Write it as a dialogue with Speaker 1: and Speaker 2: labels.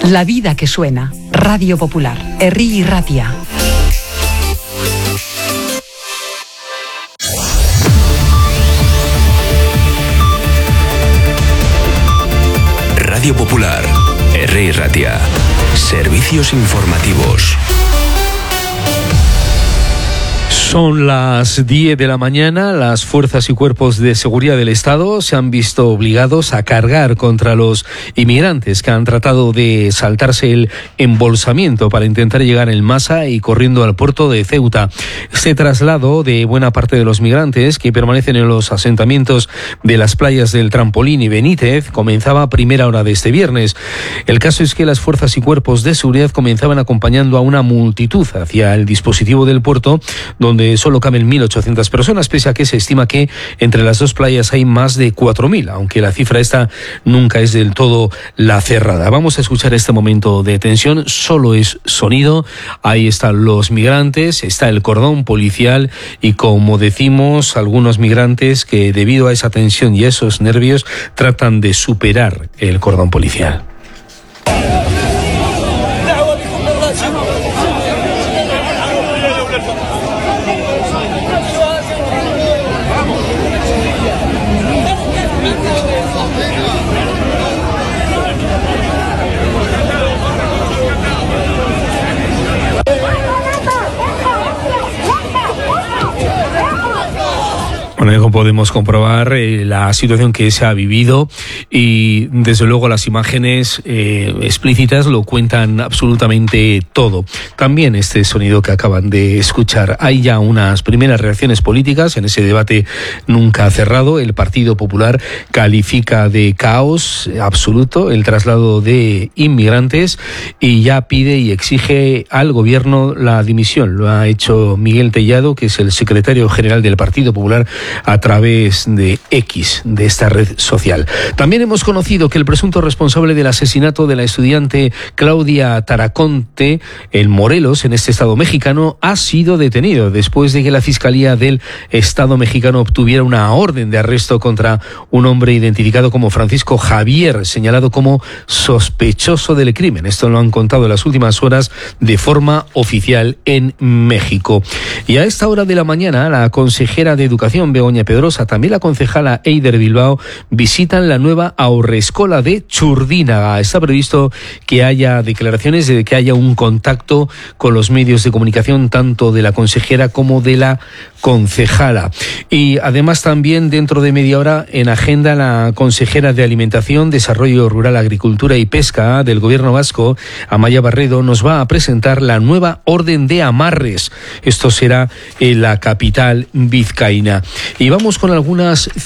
Speaker 1: La vida que suena. Radio Popular. Herri Irratia.
Speaker 2: Radio Popular. Herri Irratia. Servicios informativos.
Speaker 3: Son las 10 de la mañana. Las fuerzas y cuerpos de seguridad del Estado se han visto obligados a cargar contra los inmigrantes que han tratado de saltarse el embolsamiento para intentar llegar en masa y corriendo al puerto de Ceuta. Este traslado de buena parte de los migrantes que permanecen en los asentamientos de las playas del Trampolín y Benítez comenzaba a primera hora de este viernes. El caso es que las fuerzas y cuerpos de seguridad comenzaban acompañando a una multitud hacia el dispositivo del puerto, donde solo caben 1.800 personas, pese a que se estima que entre las dos playas hay más de 4.000, aunque la cifra esta nunca es del todo la cerrada. Vamos a escuchar este momento de tensión, solo es sonido. Ahí están los migrantes, está el cordón policial y, como decimos, algunos migrantes que debido a esa tensión y a esos nervios tratan de superar el cordón policial. Bueno, como podemos comprobar, la situación que se ha vivido y desde luego las imágenes explícitas lo cuentan absolutamente todo. También este sonido que acaban de escuchar. Hay ya unas primeras reacciones políticas en ese debate nunca cerrado. El Partido Popular califica de caos absoluto el traslado de inmigrantes y ya pide y exige al gobierno la dimisión. Lo ha hecho Miguel Tellado, que es el secretario general del Partido Popular, a través de X, de esta red social. También hemos conocido que el presunto responsable del asesinato de la estudiante Claudia Taraconte en Morelos, en este estado mexicano, ha sido detenido después de que la Fiscalía del Estado mexicano obtuviera una orden de arresto contra un hombre identificado como Francisco Javier, señalado como sospechoso del crimen. Esto lo han contado en las últimas horas de forma oficial en México. Y a esta hora de la mañana, la consejera de Educación, Begoña Pedrosa, también la concejala Eider Bilbao, visitan la nueva haurreskola de Txurdinaga. Está previsto que haya declaraciones de que haya un contacto con los medios de comunicación, tanto de la consejera como de la concejala. Y además también dentro de media hora en agenda, la consejera de Alimentación, Desarrollo Rural, Agricultura y Pesca del Gobierno vasco, Amaia Barredo, nos va a presentar la nueva orden de amarres. Esto será en la capital vizcaína. Y vamos con algunas